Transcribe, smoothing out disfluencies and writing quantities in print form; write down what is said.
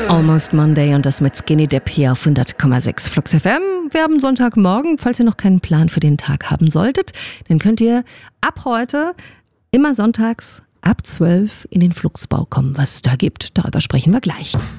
Almost Monday und das mit Skinny Dip hier auf 100,6 Flux FM. Wir haben Sonntagmorgen. Falls ihr noch keinen Plan für den Tag haben solltet, dann könnt ihr ab heute immer sonntags ab 12 in den Fluxbau kommen. Was es da gibt, darüber sprechen wir gleich.